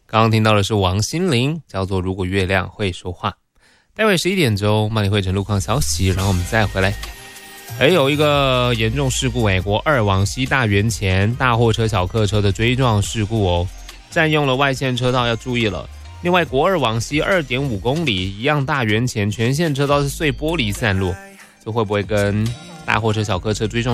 刚刚听到的是王心凌，叫做《如果月亮会说话》。待会11点钟，曼里会诊路况消息，然后我们再回来。有一个严重事故，国2往西大园前大货车小客车的追撞事故哦，占用了外线车道，要注意了。另外，国2往西 2.5 公里，一样大园前全线车道是碎玻璃散落，这会不会跟大货车小客车追撞